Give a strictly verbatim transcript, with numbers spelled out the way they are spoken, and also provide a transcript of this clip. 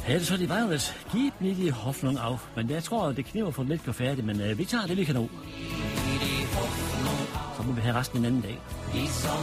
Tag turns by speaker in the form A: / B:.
A: Ja, det så de Violets. Gib mig die Hoffnung auf. Men jeg tror, det kniver for lidt at færdigt, men øh, vi tager det, vi kan nå. Så må vi have resten en anden dag.